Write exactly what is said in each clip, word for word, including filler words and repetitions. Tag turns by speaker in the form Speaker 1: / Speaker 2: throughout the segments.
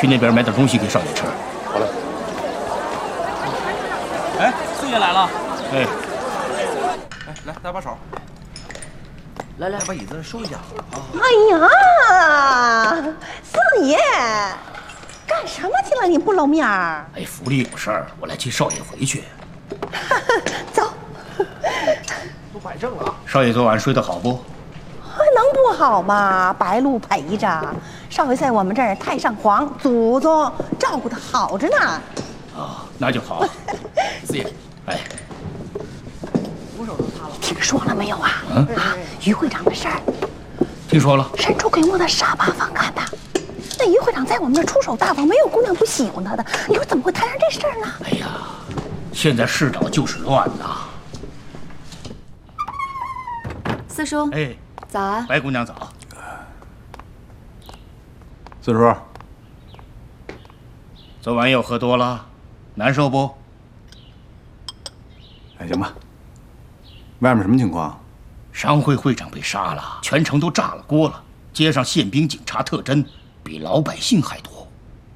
Speaker 1: 去那边买点东西给少爷吃。
Speaker 2: 好嘞。
Speaker 3: 哎，四爷来了。
Speaker 1: 哎，
Speaker 2: 来来，搭把手。来来，把椅子收一下。
Speaker 4: 哎呀，四爷，干什么去了？你不露面儿？
Speaker 1: 哎，府里有事儿，我来接少爷回去。
Speaker 4: 走。
Speaker 2: 都摆正了啊。
Speaker 1: 少爷昨晚睡得好不？
Speaker 4: 能不好吗？白鹿陪着少爷，在我们这儿，太上皇祖宗照顾得好着呢。
Speaker 1: 啊，那就好。
Speaker 2: 四爷，
Speaker 1: 哎，
Speaker 2: 扶手都擦了。
Speaker 4: 听说了没有啊？
Speaker 1: 嗯
Speaker 4: 啊，于会长的事儿。
Speaker 1: 听说了。
Speaker 4: 神出鬼没的沙巴房干的。那于会长在我们这儿出手大方，没有姑娘不喜欢他的。你说怎么会摊上这事儿呢？
Speaker 1: 哎呀，现在世道就是乱呐。
Speaker 5: 四叔，
Speaker 1: 哎，
Speaker 5: 早啊！
Speaker 1: 白姑娘早。
Speaker 6: 四叔，
Speaker 1: 昨晚又喝多了，难受不？
Speaker 6: 哎，行吧。外面什么情况？
Speaker 1: 商会会长被杀了，全城都炸了锅了，街上宪兵、警察、特侦比老百姓还多。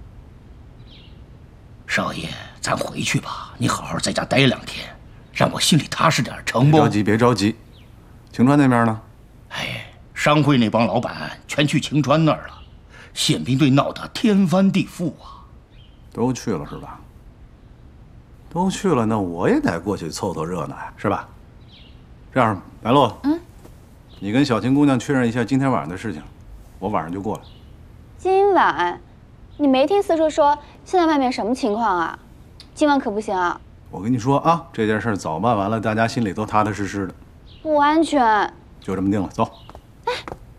Speaker 1: 少爷，咱回去吧，你好好在家待两天，让我心里踏实点，成不？
Speaker 6: 别着急，别着急。晴川那边呢？
Speaker 1: 哎，商会那帮老板全去晴川那儿了，宪兵队闹得天翻地覆啊！
Speaker 6: 都去了是吧？都去了，那我也得过去凑凑热闹呀，是吧？这样，白露，
Speaker 5: 嗯，
Speaker 6: 你跟小晴姑娘确认一下今天晚上的事情，我晚上就过来。
Speaker 5: 今晚，你没听四叔说现在外面什么情况啊？今晚可不行啊！
Speaker 6: 我跟你说啊，这件事早办完了，大家心里都踏踏实实的。
Speaker 5: 不安全。
Speaker 6: 就这么定了，走。
Speaker 5: 哎。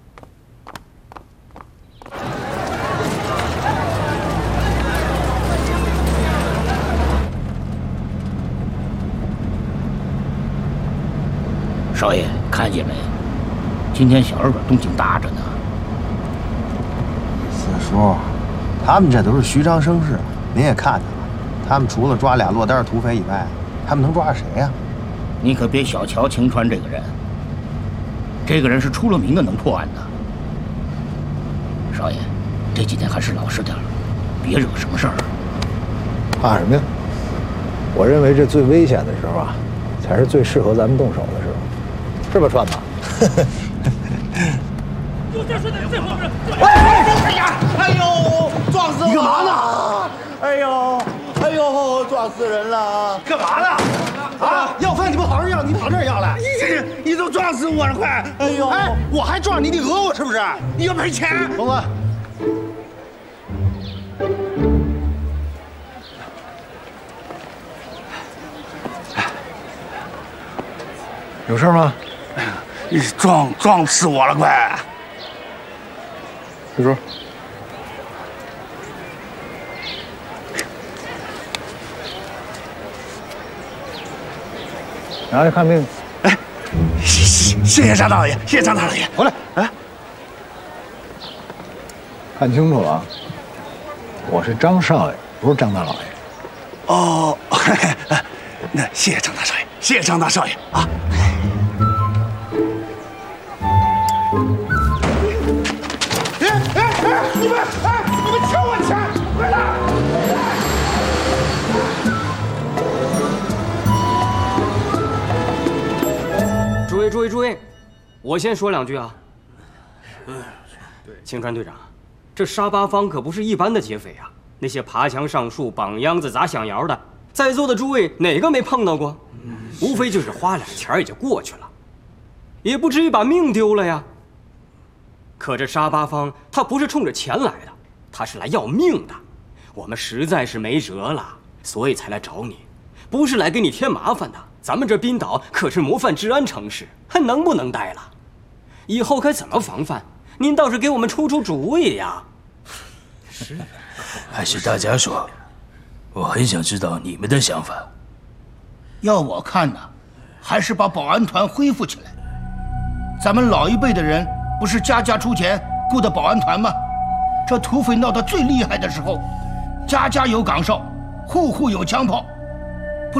Speaker 1: 少爷，看见没？今天小二馆动静大着呢。
Speaker 7: 四叔，他们这都是虚张声势，您也看见了，他们除了抓俩落单土匪以外，他们能抓谁呀？
Speaker 1: 你可别小瞧晴川这个人，这个人是出了名的能破案的。少爷，这几天还是老实点，别惹什么事儿。
Speaker 8: 怕什么呀？我认为这最危险的时候啊，才是最适合咱们动手的时候，是吧，川子？
Speaker 3: 就这说的这后边。
Speaker 9: 哎呀！哎呦，撞死我！
Speaker 2: 你干嘛呢？
Speaker 9: 哎呦，哎呦，撞死人了！
Speaker 2: 干嘛呢？啊！要饭你不好好要，你跑这儿要来？
Speaker 9: 你你都撞死我了，快！哎呦！
Speaker 2: 哎，我还撞你，你讹我是不是？
Speaker 9: 你要赔钱！
Speaker 2: 甭管。
Speaker 8: 有事吗？
Speaker 9: 哎呀，你撞撞死我了，快！
Speaker 8: 四叔，拿去看病。
Speaker 9: 哎，谢谢谢张大老爷，谢谢张大老爷。
Speaker 8: 回来，
Speaker 9: 哎，
Speaker 8: 看清楚了啊！我是张少爷，不是张大老爷。
Speaker 9: 哦，嘿嘿那谢谢张大少爷，谢谢张大少爷啊！哎哎哎！你们哎，你们抢我钱！快来！
Speaker 3: 诸位诸位诸位，我先说两句啊。青川队长，这沙八方可不是一般的劫匪啊！那些爬墙上树、绑秧子、砸响窑的，在座的诸位哪个没碰到过？无非就是花俩钱也就过去了，也不至于把命丢了呀。可这沙八方他不是冲着钱来的，他是来要命的。我们实在是没辙了，所以才来找你，不是来给你添麻烦的。咱们这滨岛可是模范治安城市，还能不能待了？以后该怎么防范？您倒是给我们出出主意呀！
Speaker 10: 是，还是大家说，我很想知道你们的想法。
Speaker 1: 要我看呢，还是把保安团恢复起来。咱们老一辈的人不是家家出钱雇的保安团吗？这土匪闹得最厉害的时候，家家有岗哨，户户有枪炮，